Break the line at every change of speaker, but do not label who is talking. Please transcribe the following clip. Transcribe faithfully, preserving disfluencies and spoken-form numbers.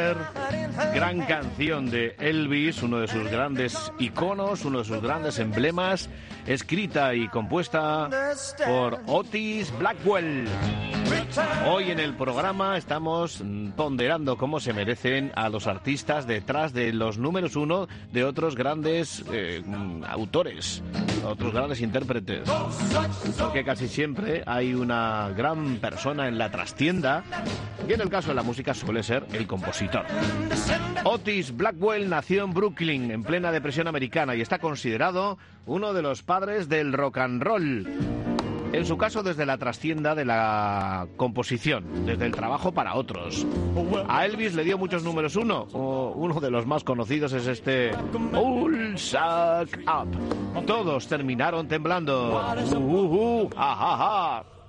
Forever, gran canción de Elvis, uno de sus grandes iconos, uno de sus grandes emblemas, escrita y compuesta por Otis Blackwell. Hoy en el programa estamos ponderando cómo se merecen a los artistas detrás de los números uno de otros grandes eh, autores, otros grandes intérpretes. Porque casi siempre hay una gran persona en la trastienda, y en el caso de la música suele ser el compositor. Otis Blackwell nació en Brooklyn en plena depresión americana y está considerado uno de los padres del rock and roll. En su caso, desde la trastienda de la composición, desde el trabajo para otros. A Elvis le dio muchos números uno. O uno de los más conocidos es este All Suck Up. Todos terminaron temblando. Uh, uh, uh, ah, ah, ah.